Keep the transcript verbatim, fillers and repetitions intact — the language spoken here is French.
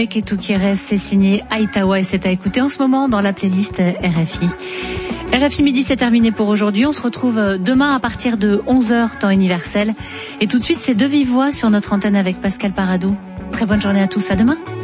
Me que tu quieres, c'est signé Aitawa et c'est à écouter en ce moment dans la playlist R F I. R F I Midi, c'est terminé pour aujourd'hui. On se retrouve demain à partir de onze heures, temps universel. Et tout de suite, c'est De Vive Voix sur notre antenne avec Pascal Paradou. Très bonne journée à tous, à demain.